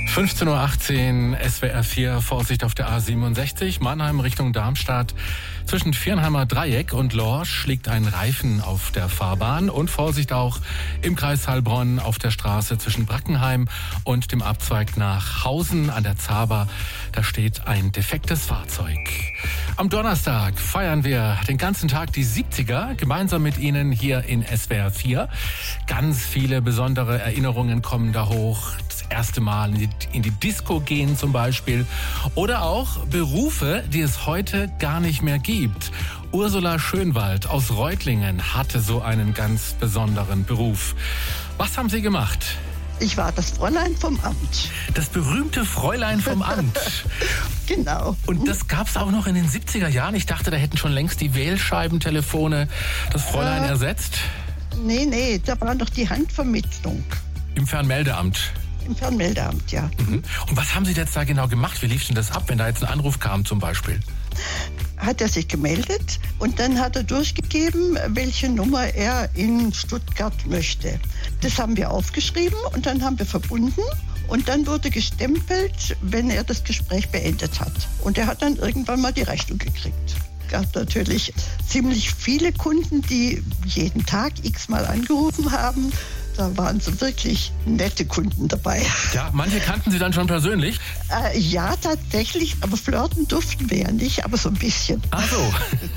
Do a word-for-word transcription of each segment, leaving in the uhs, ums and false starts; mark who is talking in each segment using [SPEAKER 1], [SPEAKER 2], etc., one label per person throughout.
[SPEAKER 1] fünfzehn Uhr achtzehn, S W R vier, Vorsicht auf der A siebenundsechzig, Mannheim Richtung Darmstadt. Zwischen Viernheimer Dreieck und Lorsch liegt ein Reifen auf der Fahrbahn. Und Vorsicht auch im Kreis Heilbronn auf der Straße zwischen Brackenheim und dem Abzweig nach Hausen an der Zaber. Da steht ein defektes Fahrzeug. Am Donnerstag feiern wir den ganzen Tag die siebziger gemeinsam mit Ihnen hier in S W R vier. Ganz viele besondere Erinnerungen kommen da hoch. Das erste Mal in die, in die Disco gehen zum Beispiel. Oder auch Berufe, die es heute gar nicht mehr gibt. Ursula Schönwald aus Reutlingen hatte so einen ganz besonderen Beruf. Was haben Sie gemacht?
[SPEAKER 2] Ich war das Fräulein vom Amt.
[SPEAKER 1] Das berühmte Fräulein vom Amt.
[SPEAKER 2] Genau.
[SPEAKER 1] Und das gab es auch noch in den siebziger Jahren. Ich dachte, da hätten schon längst die Wählscheibentelefone das Fräulein äh, ersetzt.
[SPEAKER 2] Nee, nee, da war noch die Handvermittlung.
[SPEAKER 1] Im Fernmeldeamt?
[SPEAKER 2] Im Fernmeldeamt, ja.
[SPEAKER 1] Mhm. Und was haben Sie jetzt da genau gemacht? Wie lief denn das ab, wenn da jetzt ein Anruf kam zum Beispiel?
[SPEAKER 2] Hat er sich gemeldet und dann hat er durchgegeben, welche Nummer er in Stuttgart möchte. Das haben wir aufgeschrieben und dann haben wir verbunden und dann wurde gestempelt, wenn er das Gespräch beendet hat. Und er hat dann irgendwann mal die Rechnung gekriegt. Es gab natürlich ziemlich viele Kunden, die jeden Tag x-mal angerufen haben. Da waren so wirklich nette Kunden dabei.
[SPEAKER 1] Ja, manche kannten Sie dann schon persönlich?
[SPEAKER 2] Äh, ja, tatsächlich, aber flirten durften wir ja nicht, aber so ein bisschen.
[SPEAKER 1] Ach so.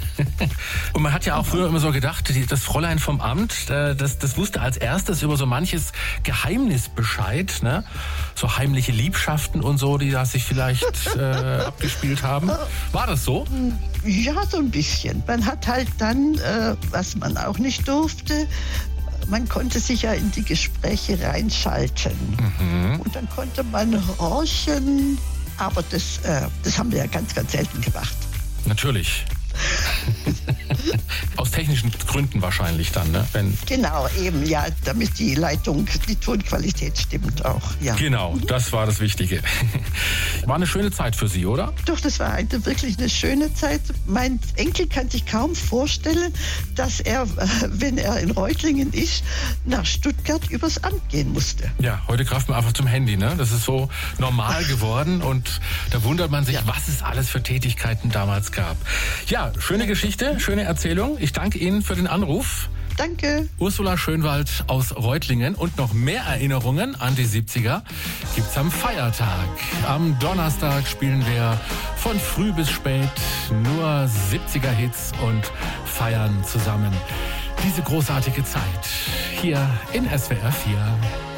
[SPEAKER 1] Und man hat ja auch früher immer so gedacht, die, das Fräulein vom Amt, äh, das, das wusste als erstes über so manches Geheimnis Bescheid, ne? So heimliche Liebschaften und so, die da sich vielleicht äh, abgespielt haben. War das so?
[SPEAKER 2] Ja, so ein bisschen. Man hat halt dann, äh, was man auch nicht durfte, man konnte sich ja in die Gespräche reinschalten. Mhm. Und dann konnte man horchen, aber das, äh, das haben wir ja ganz, ganz selten gemacht.
[SPEAKER 1] Natürlich. Aus technischen Gründen wahrscheinlich dann, ne? Wenn
[SPEAKER 2] genau, eben, ja, damit die Leitung, die Tonqualität stimmt auch, ja.
[SPEAKER 1] Genau, das war das Wichtige. War eine schöne Zeit für Sie, oder?
[SPEAKER 2] Doch, das war eine, wirklich eine schöne Zeit. Mein Enkel kann sich kaum vorstellen, dass er, wenn er in Reutlingen ist, nach Stuttgart übers Amt gehen musste.
[SPEAKER 1] Ja, heute greift man einfach zum Handy, ne? Das ist so normal geworden und da wundert man sich, ja, was es alles für Tätigkeiten damals gab. Ja, schöne Geschichte, schöne Erzählung. Ich danke Ihnen für den Anruf.
[SPEAKER 2] Danke.
[SPEAKER 1] Ursula Schönwald aus Reutlingen und noch mehr Erinnerungen an die siebziger gibt's am Feiertag. Am Donnerstag spielen wir von früh bis spät nur siebziger-Hits und feiern zusammen diese großartige Zeit hier in S W R vier.